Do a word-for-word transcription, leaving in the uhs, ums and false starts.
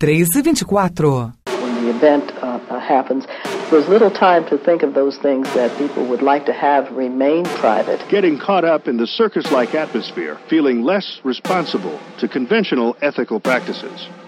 três e vinte e quatro. When the event uh, uh, happens, there's little time to think of those things that people would like to have remain private. Getting caught up in the circus-like atmosphere, feeling less responsible to conventional ethical practices.